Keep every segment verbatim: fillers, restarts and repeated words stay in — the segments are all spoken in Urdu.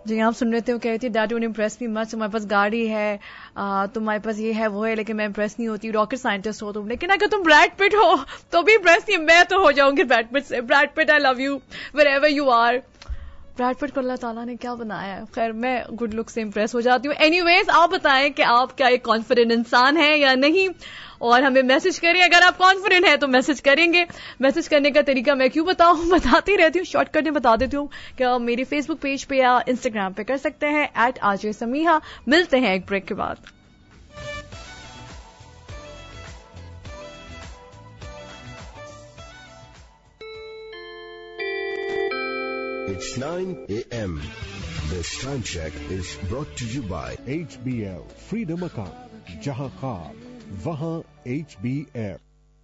جی آپ سن رہے تھے وہ کہہ رہی تھی ڈیڈ ڈونٹ امپریس می مچ، تمہارے پاس گاڑی ہے، تمہارے پاس یہ ہے وہ ہے، لیکن میں امپریس نہیں ہوتی، راکٹ سائنٹسٹ ہو تم، لیکن اگر تم بریڈ پٹ ہو تو بھی امپریس نہیں، میں تو ہو جاؤں گی بریڈ پٹ سے. Brad Pitt I love you where ever you are. Brad Pitt کو اللہ تعالیٰ نے کیا بنایا ہے. خیر میں گڈ لک سے امپریس ہو جاتی ہوں. اینی ویز آپ بتائیں کہ آپ کیا ایک کانفیڈنٹ انسان ہیں یا نہیں، اور ہمیں میسج کریں. اگر آپ کانفیڈنٹ ہیں تو میسج کریں گے. میسج کرنے کا طریقہ میں کیوں بتاؤں، بتاتی رہتی ہوں، شارٹ کٹ میں بتا دیتی ہوں کہ آپ میری فیس بک پیج پہ یا انسٹاگرام پہ کر سکتے ہیں ایٹ آر جے سمیحہ. ملتے ہیں ایک بریک کے بعد. It's nine a.m. This time check is brought to you by H B L Freedom Account. جہاں خواب وہاں H B L.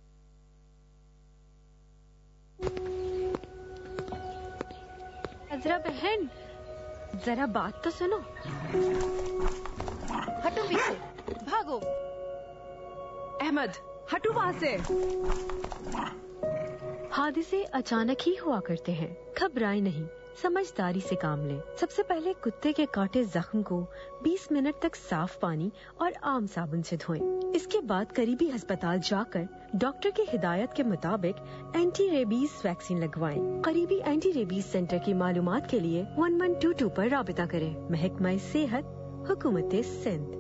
عذرا بہن ذرا بات تو سنو. ہٹو پیچھے، بھاگو. احمد ہٹو وہاں سے. حادثے اچانک ہی ہوا کرتے ہیں، گھبرائیں نہیں، سمجھداری سے کام لیں. سب سے پہلے کتے کے کاٹے زخم کو بیس منٹ تک صاف پانی اور عام صابن سے دھوئیں. اس کے بعد قریبی ہسپتال جا کر ڈاکٹر کی ہدایت کے مطابق اینٹی ریبیز ویکسین لگوائیں. قریبی اینٹی ریبیز سینٹر کی معلومات کے لیے ون ون ٹو ٹو پر رابطہ کریں. محکمہ صحت، حکومت سندھ.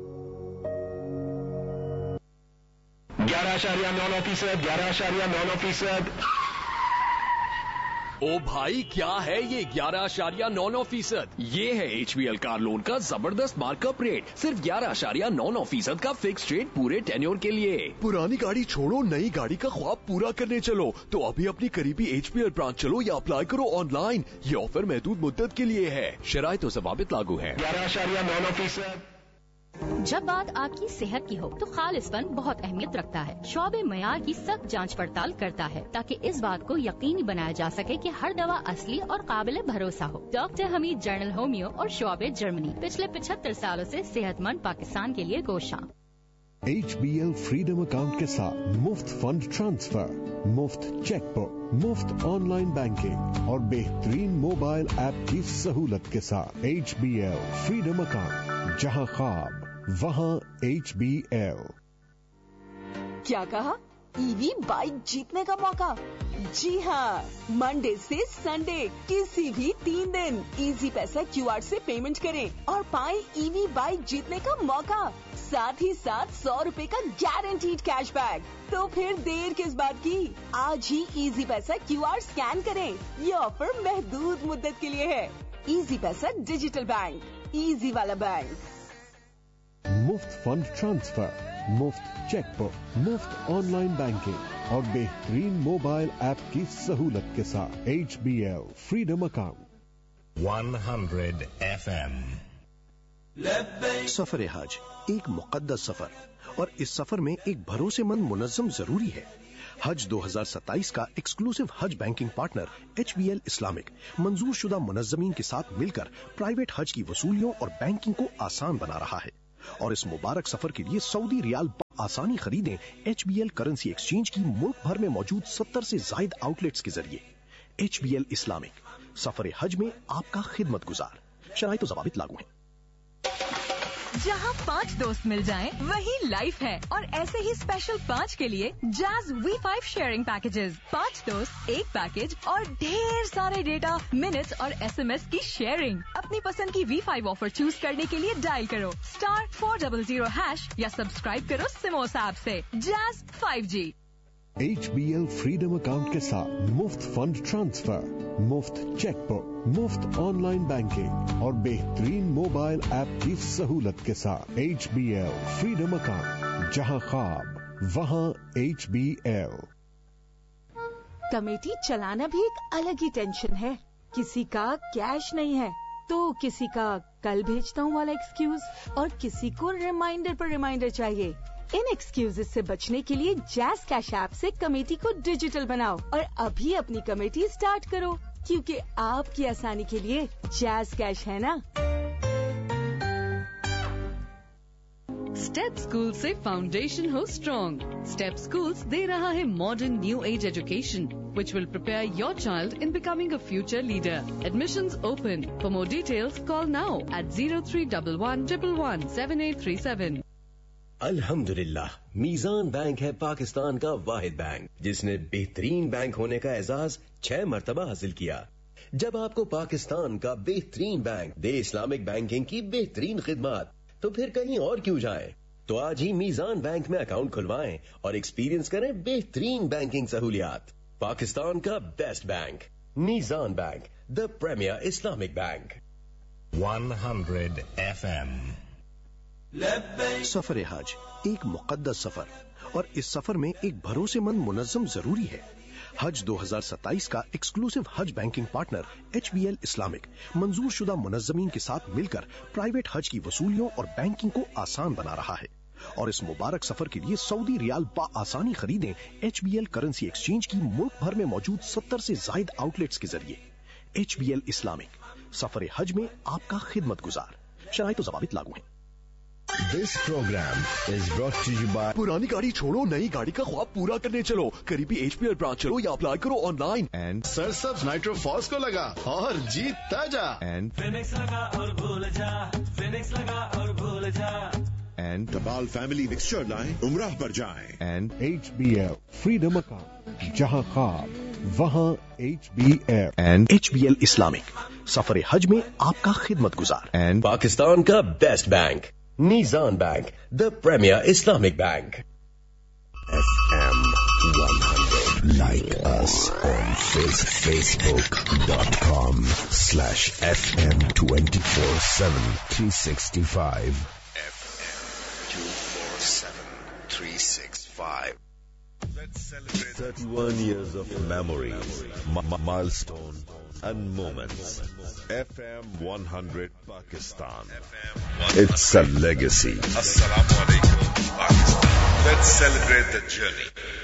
گیارہ اشاریہ نو فیصد گیارہ اشاریہ نو فیصد او بھائی کیا ہے یہ گیارہ اشاریہ نو نو فیصد؟ یہ ہے H be L car loan کا زبردست مارک اپ ریٹ، صرف گیارہ اشاریہ نو نو فیصد کا فکس ریٹ پورے ٹینیور کے لیے. پرانی گاڑی چھوڑو، نئی گاڑی کا خواب پورا کرنے چلو تو ابھی اپنی قریبی ایچ بی ایل برانچ چلو یا اپلائی کرو آن لائن. یہ آفر محدود مدت کے لیے ہے، شرائط و ضوابط لاگو ہیں. گیارہ اشاریہ نو نو فیصد جب بات آپ کی صحت کی ہو تو خالص فن بہت اہمیت رکھتا ہے. شعبے معیار کی سخت جانچ پڑتال کرتا ہے تاکہ اس بات کو یقینی بنایا جا سکے کہ ہر دوا اصلی اور قابل بھروسہ ہو. ڈاکٹر حمید جنرل ہومیو اور شعبے جرمنی پچھلے پچہتر سالوں سے صحت مند پاکستان کے لیے گوشاں. H be L freedom account کے ساتھ مفت فنڈ ٹرانسفر، مفت چیک بک، مفت آن لائن بینکنگ اور بہترین موبائل ایپ کی سہولت کے ساتھ H be L freedom account. جہاں خواب وہاں ایچ بی ایل. کیا کہا؟ ای وی بائک جیتنے کا موقع؟ جی ہاں، منڈے سے سنڈے کسی بھی تین دن ایزی پیسہ کیو آر سے پیمنٹ کریں اور پائیں ای وی بائک جیتنے کا موقع، ساتھ ہی ساتھ سو روپے کا گارنٹیڈ کیش بیک. تو پھر دیر کس بات کی، آج ہی ایزی پیسہ کیو آر اسکین کریں. یہ آفر محدود مدت کے لیے ہے. ایزی پیسہ ڈیجیٹل بینک، ایزی والا بینک. مفت فنڈ ٹرانسفر، مفت چیک بک، مفت آن لائن بینکنگ اور بہترین موبائل ایپ کی سہولت کے ساتھ H be L freedom account. Hundred F M. سفر حج ایک مقدس سفر، اور اس سفر میں ایک بھروسے مند منظم ضروری ہے. حج دو ہزار ستائیس کا exclusive Hajj banking partner H be L Islamic منظور شدہ منظمین کے ساتھ مل کر پرائیویٹ حج کی وصولیوں اور بینکنگ کو آسان بنا رہا ہے. اور اس مبارک سفر کے لیے سعودی ریال آسانی خریدیں H be L currency exchange کی ملک بھر میں موجود ستر سے زائد آؤٹ لیٹس کے ذریعے. ایچ بی ایل اسلامک، سفر حج میں آپ کا خدمت گزار. شرائط و ضوابط لاگو ہیں. جہاں پانچ دوست مل جائیں وہی لائف ہے، اور ایسے ہی اسپیشل پانچ کے لیے jazz V five sharing packages. پانچ دوست ایک پیکج اور ڈھیر سارے ڈیٹا، منٹس اور ایس ایم ایس کی شیئرنگ. اپنی پسند کی وی فائیو آفر چوز کرنے کے لیے ڈائل کرو star four double zero hash یا سبسکرائب کرو سموس ایپ سے. Jazz five G. H be L freedom account کے ساتھ مفت فنڈ ٹرانسفر، مفت چیک بک، مفت آن لائن بینکنگ اور بہترین موبائل ایپ کی سہولت کے ساتھ H be L freedom account. جہاں خواب وہاں ایچ بی ایل. کمیٹی چلانا بھی ایک الگ ہی ٹینشن ہے. کسی کا کیش نہیں ہے تو کسی کا کل بھیجتا ہوں والا ایکسکیوز، اور کسی کو ریمائنڈر پر ریمائنڈر چاہیے. ان ایکسکیوز سے بچنے کے لیے جیز کیش ایپ سے کمیٹی کو ڈیجیٹل بناؤ اور ابھی اپنی کمیٹی سٹارٹ کرو، کیونکہ آپ کی آسانی کے لیے جیز کیش ہے نا. اسٹیپ اسکول سے فاؤنڈیشن ہو اسٹرانگ. اسٹیپ اسکولس دے رہا ہے modern new age education which will prepare your child in becoming a future leader. Admissions open. For more details, call now at zero three one one one one seven eight three seven. الحمدللہ میزان بینک ہے پاکستان کا واحد بینک جس نے بہترین بینک ہونے کا اعزاز چھ مرتبہ حاصل کیا. جب آپ کو پاکستان کا بہترین بینک دے اسلامک بینکنگ کی بہترین خدمات تو پھر کہیں اور کیوں جائیں. تو آج ہی میزان بینک میں اکاؤنٹ کھلوائیں اور ایکسپیرینس کریں بہترین بینکنگ سہولیات. پاکستان کا بیسٹ بینک میزان بینک, دا premiere Islamic bank. One hundred F M. سفر حج ایک مقدس سفر اور اس سفر میں ایک بھروسے مند منظم ضروری ہے. حج دو ہزار ستائیس کا exclusive Hajj banking partner H be L Islamic منظور شدہ منظمین کے ساتھ مل کر پرائیویٹ حج کی وصولیوں اور بینکنگ کو آسان بنا رہا ہے. اور اس مبارک سفر کے لیے سعودی ریال با آسانی خریدیں H be L currency exchange کی ملک بھر میں موجود ستر سے زائد آؤٹ لیٹس کے ذریعے. ایچ بی ایل اسلامک, سفر حج میں آپ کا خدمت گزار. شرائط و ضوابط لاگو ہیں. This program is brought to you by پرانی گاڑی چھوڑو, نئی گاڑی کا خواب پورا کرنے چلو. قریبی ایچ پی ایل برانچ چلو یا اپلائی کرو آن لائن. and سرسبز نائٹرو فاس کو لگا اور جیتتا جا. and فینکس لگا اور بھول جا, فینکس لگا اور بھول جا. and تبال فیملی مکسچر لائیں, عمرہ پر جائیں. and H be L freedom account, جہاں خواب وہاں H be L. and H be L Islamic, سفر حج میں آپ کا خدمت گزار. and پاکستان کا بیسٹ بینک میزان bank, the premiere Islamic bank. F M one hundred. Like us on facebook dot com slash F M twenty-four seven three sixty-five. F M two four seven three sixty-five. Let's celebrate thirty-one years of memories, m- milestone and moments. F M one hundred Pakistan. It's a legacy. Assalamu alaikum Pakistan. Let's celebrate the journey.